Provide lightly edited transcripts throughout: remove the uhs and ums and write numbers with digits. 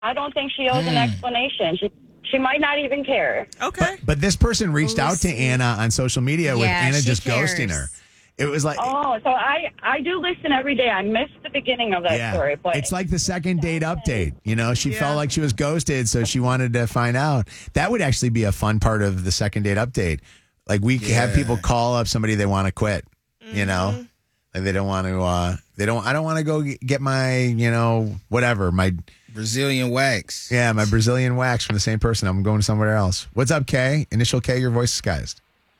I don't think she owes an explanation. She might not even care. Okay. But this person reached out to Anna on social media with Anna just ghosting her. It was like... Oh, so I do listen every day. I missed the beginning of that story. But it's like the second date update. You know, she felt like she was ghosted, so she wanted to find out. That would actually be a fun part of the second date update. Like, we have people call up somebody they want to quit, you know? Like, they don't want to, I don't want to go get my, you know, whatever, my... Brazilian wax. Yeah, my Brazilian wax from the same person. I'm going somewhere else. What's up, Kay? Initial K, your voice is disguised.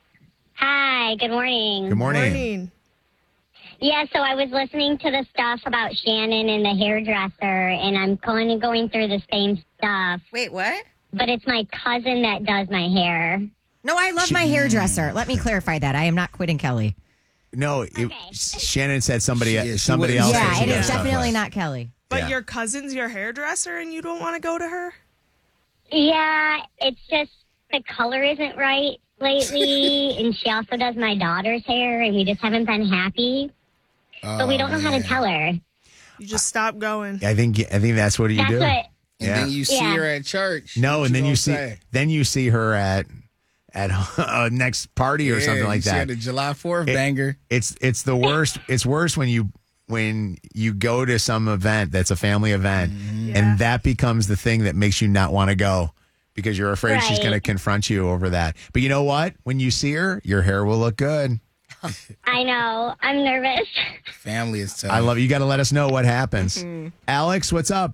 Hi, good morning. Good morning. Yeah, so I was listening to the stuff about Shannon and the hairdresser, and I'm kind of going through the same stuff. Wait, what? But it's my cousin that does my hair. No, I love my hairdresser. Let me clarify that. I am not quitting Kelly. No, Shannon said somebody else. Yeah, it is definitely not Kelly. But your cousin's your hairdresser and you don't want to go to her? Yeah, it's just the color isn't right lately, and she also does my daughter's hair, and we just haven't been happy. But we don't know how to tell her. You just stop going. I think that's what you do. What, and then you see her at church. No, and then you see her at next party or something like that. The July 4th banger. It's the worst. It's worse when you go to some event that's a family event, and that becomes the thing that makes you not want to go because you're afraid she's going to confront you over that. But you know what? When you see her, your hair will look good. I know. I'm nervous. Family is tough. I love it. You got to let us know what happens. Alex, what's up?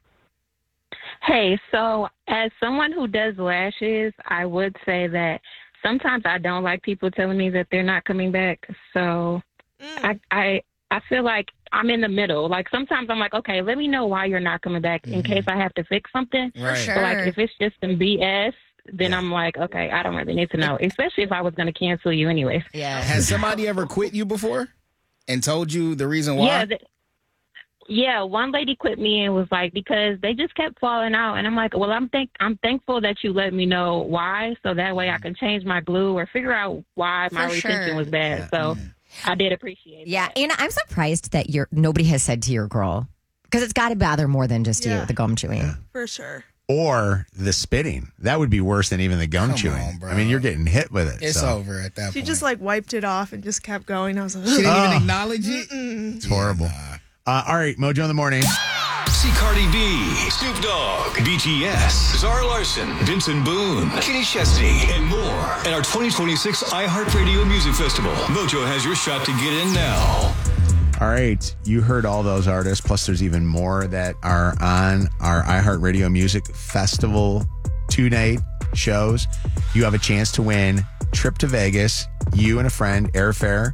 Hey, so as someone who does lashes, I would say that sometimes I don't like people telling me that they're not coming back. So I feel like I'm in the middle. Like sometimes I'm like, okay, let me know why you're not coming back in case I have to fix something. For sure. But like if it's just some BS, then I'm like, okay, I don't really need to know, especially if I was going to cancel you anyways. Yeah. Has somebody ever quit you before and told you the reason why? Yeah, one lady quit me and was like, because they just kept falling out. And I'm like, well, I'm thankful that you let me know why, so that way I can change my glue or figure out why my retention was bad. So I did appreciate Yeah, that. and I'm surprised that nobody has said to your girl, because it's got to bother more than just you, the gum chewing. Yeah, for sure. Or the spitting. That would be worse than even the gum chewing. On, bro. I mean, you're getting hit with it. It's over at that point. She just like wiped it off and just kept going. I was like, she didn't even acknowledge it? It's horrible. All right, Mojo in the morning. See Cardi B, Snoop Dogg, BTS, Zara Larson, Vincent Boone, Kenny Chesney, and more at our 2026 iHeartRadio Music Festival. Mojo has your shot to get in now. All right, you heard all those artists, plus there's even more that are on our iHeartRadio Music Festival 2-night shows. You have a chance to win trip to Vegas, you and a friend, airfare,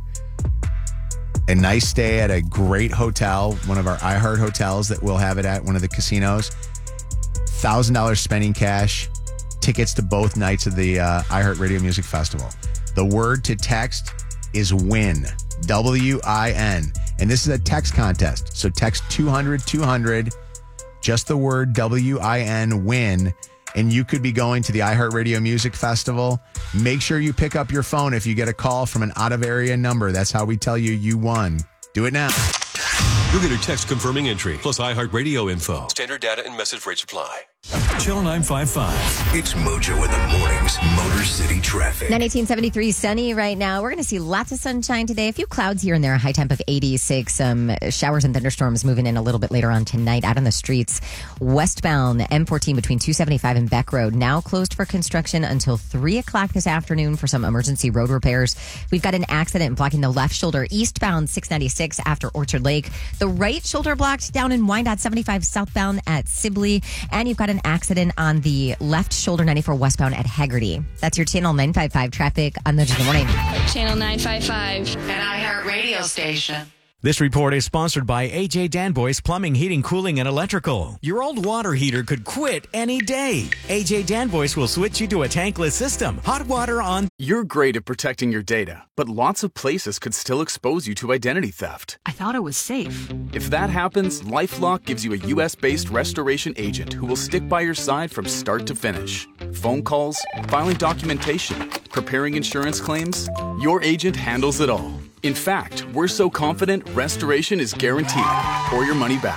a nice stay at a great hotel, one of our iHeart hotels that we'll have it at, one of the casinos, $1,000 spending cash, tickets to both nights of the iHeartRadio Music Festival. The word to text is WIN, W-I-N. And this is a text contest. So text 200-200, just the word W-I-N, WIN, and you could be going to the iHeartRadio Music Festival. Make sure you pick up your phone if you get a call from an out-of-area number. That's how we tell you won. Do it now. You'll get a text confirming entry, plus iHeartRadio info. Standard data and message rates apply. Channel 955. It's Mojo in the mornings. Motor City traffic. 1973 sunny right now. We're going to see lots of sunshine today. A few clouds here and there. A high temp of 86. Some showers and thunderstorms moving in a little bit later on tonight. Out on the streets, westbound M14 between 275 and Beck Road now closed for construction until 3 o'clock this afternoon for some emergency road repairs. We've got an accident blocking the left shoulder eastbound 696 after Orchard Lake. The right shoulder blocked down in Wyandotte 75 southbound at Sibley. And you've got an accident on the left shoulder 94 westbound at Haggerty. That's your Channel 955 traffic on the morning. Channel 955, an iHeartRadio station. This report is sponsored by AJ Danboy's Plumbing, Heating, Cooling, and Electrical. Your old water heater could quit any day. AJ Danboy's will switch you to a tankless system. Hot water on. You're great at protecting your data, but lots of places could still expose you to identity theft. I thought it was safe. If that happens, LifeLock gives you a U.S.-based restoration agent who will stick by your side from start to finish. Phone calls, filing documentation, preparing insurance claims, your agent handles it all. In fact, we're so confident restoration is guaranteed or your money back.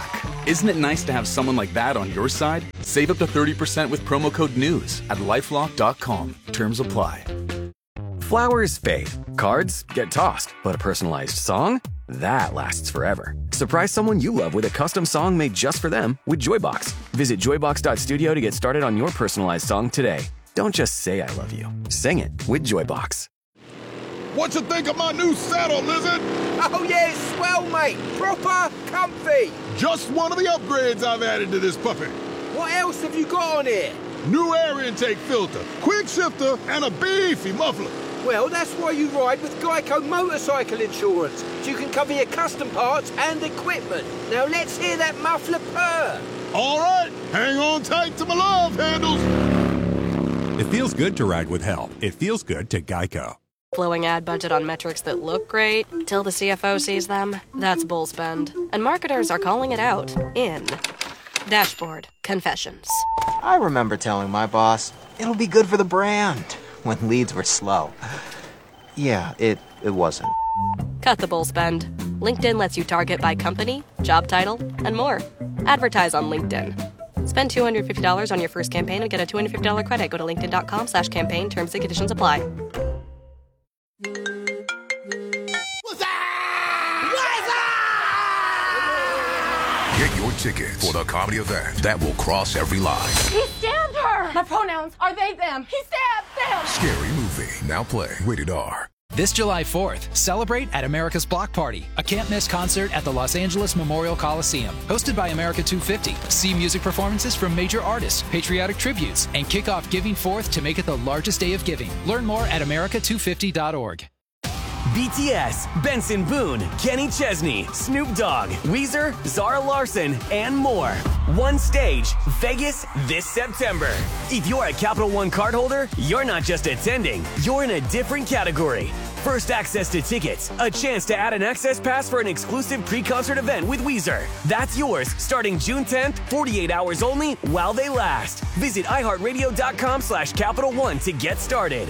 Isn't it nice to have someone like that on your side? Save up to 30% with promo code NEWS at LifeLock.com. Terms apply. Flowers fade. Cards get tossed. But a personalized song? That lasts forever. Surprise someone you love with a custom song made just for them with Joybox. Visit joybox.studio to get started on your personalized song today. Don't just say I love you. Sing it with Joybox. What you think of my new saddle, Lizard? Oh, yeah, it's swell, mate. Proper comfy. Just one of the upgrades I've added to this puppy. What else have you got on here? New air intake filter, quick shifter, and a beefy muffler. Well, that's why you ride with Geico Motorcycle Insurance, so you can cover your custom parts and equipment. Now let's hear that muffler purr. All right, hang on tight to my love handles. It feels good to ride with help. It feels good to Geico. Blowing ad budget on metrics that look great till the CFO sees them. That's bull spend. And marketers are calling it out in Dashboard Confessions. I remember telling my boss, it'll be good for the brand, when leads were slow. Yeah, it wasn't. Cut the bull spend. LinkedIn lets you target by company, job title, and more. Advertise on LinkedIn. Spend $250 on your first campaign and get a $250 credit. Go to linkedin.com/campaign. Terms and conditions apply. Get your tickets for the comedy event that will cross every line. He stabbed her! My pronouns are they, them. He stabbed them! Scary Movie, now playing rated R. This July 4th, celebrate at America's Block Party, a can't-miss concert at the Los Angeles Memorial Coliseum. Hosted by America 250. See music performances from major artists, patriotic tributes, and kick off Giving Forth to make it the largest day of giving. Learn more at america250.org. BTS, Benson Boone, Kenny Chesney, Snoop Dogg, Weezer, Zara Larsson, and more. One stage, Vegas, this September. If you're a Capital One cardholder, you're not just attending, you're in a different category. First access to tickets, a chance to add an access pass for an exclusive pre-concert event with Weezer. That's yours starting June 10th, 48 hours only while they last. Visit iHeartRadio.com/Capital One to get started.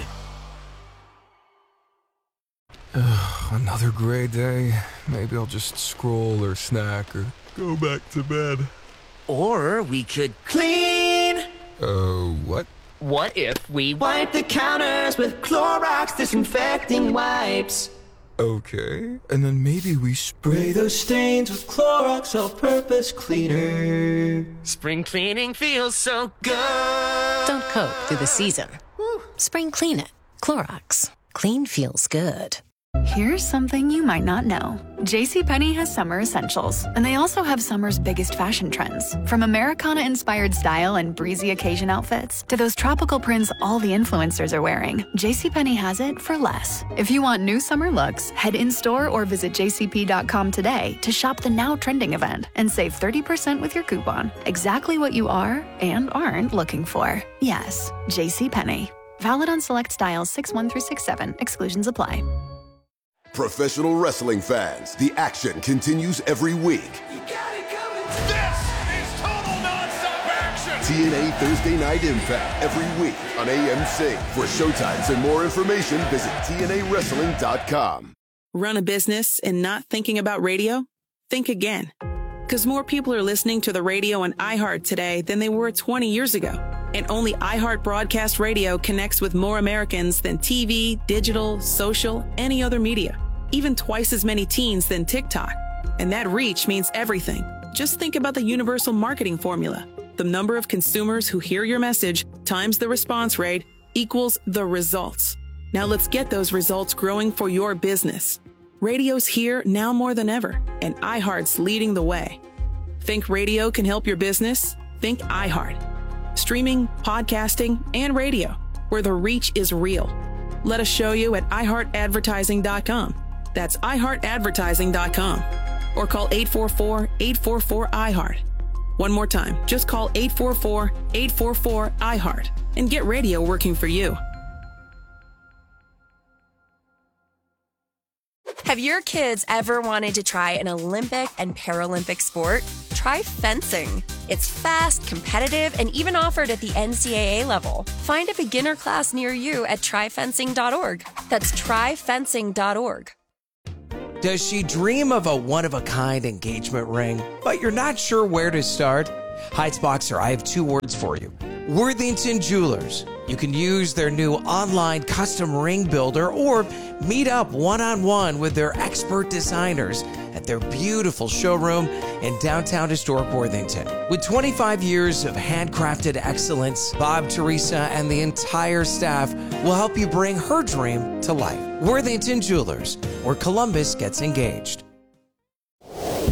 Another gray day. Maybe I'll just scroll or snack or go back to bed. Or we could clean. What? What if we wipe the counters with Clorox disinfecting wipes? Okay. And then maybe we Spray those stains with Clorox all-purpose cleaner. Spring cleaning feels so good. Don't coat through the season. Spring clean it. Clorox. Clean feels good. Here's something you might not know. JCPenney has summer essentials, and they also have summer's biggest fashion trends. From Americana-inspired style and breezy occasion outfits to those tropical prints all the influencers are wearing, JCPenney has it for less. If you want new summer looks, head in-store or visit jcp.com today to shop the now trending event and save 30% with your coupon. Exactly what you are and aren't looking for. Yes, JCPenney. Valid on select styles 6-1 through 6-7. Exclusions apply. Professional wrestling fans, the action continues every week. This is total nonstop action. TNA Thursday Night Impact every week on AMC. For showtimes and more information, visit TNAWrestling.com. Run a business and not thinking about radio? Think again. Because more people are listening to the radio on iHeart today than they were 20 years ago. And only iHeart Broadcast Radio connects with more Americans than TV, digital, social, any other media. Even twice as many teens than TikTok. And that reach means everything. Just think about the universal marketing formula. The number of consumers who hear your message times the response rate equals the results. Now let's get those results growing for your business. Radio's here now more than ever, and iHeart's leading the way. Think radio can help your business? Think iHeart. Streaming, podcasting, and radio, where the reach is real. Let us show you at iHeartAdvertising.com. That's iHeartAdvertising.com. Or call 844-844-iHeart. One more time, just call 844-844-iHeart and get radio working for you. Have your kids ever wanted to try an Olympic and Paralympic sport? Try fencing. It's fast, competitive, and even offered at the NCAA level. Find a beginner class near you at tryfencing.org. That's tryfencing.org. Does she dream of a one-of-a-kind engagement ring, but you're not sure where to start? Heights Boxer, I have 2 words for you. Worthington Jewelers. You can use their new online custom ring builder or meet up one-on-one with their expert designers at their beautiful showroom in downtown historic Worthington. With 25 years of handcrafted excellence, Bob, Teresa, and the entire staff will help you bring her dream to life. Worthington Jewelers, where Columbus gets engaged.